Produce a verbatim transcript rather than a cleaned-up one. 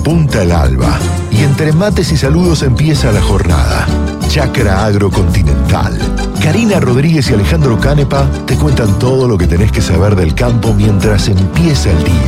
Repunta el alba y entre mates y saludos empieza la jornada. Chacra Agrocontinental. Karina Rodríguez y Alejandro Canepa te cuentan todo lo que tenés que saber del campo mientras empieza el día.